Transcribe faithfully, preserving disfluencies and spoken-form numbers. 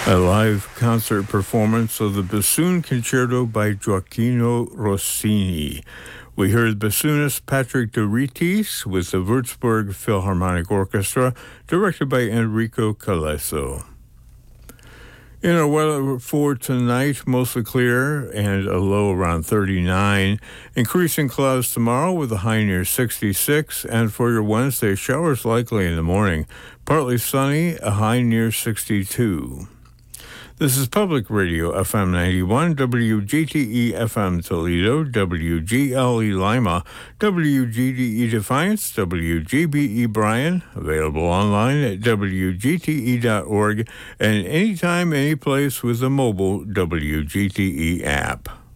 A live concert performance of the Bassoon Concerto by Gioacchino Rossini. We heard bassoonist Patrick de Ritis with the Würzburg Philharmonic Orchestra, directed by Enrico Calesso. In our weather for tonight, mostly clear and a low around thirty-nine. Increasing clouds tomorrow with a high near sixty-six. And for your Wednesday, showers likely in the morning. Partly sunny, a high near sixty-two. This is Public Radio F M ninety-one, W G T E F M Toledo, W G L E Lima, W G D E Defiance, W G B E Bryan, available online at W G T E dot org, and anytime, anyplace with the mobile W G T E app.